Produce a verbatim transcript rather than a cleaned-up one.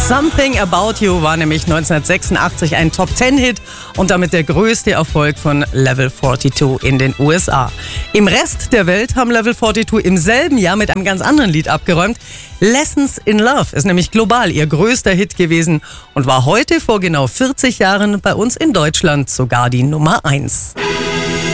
Something About You war nämlich neunzehnhundertsechsundachtzig ein Top-Zehn-Hit und damit der größte Erfolg von Level zweiundvierzig in den U S A. Im Rest der Welt haben Level zweiundvierzig im selben Jahr mit einem ganz anderen Lied abgeräumt. Lessons in Love ist nämlich global ihr größter Hit gewesen und war heute vor genau vierzig Jahren bei uns in Deutschland sogar die Nummer eins.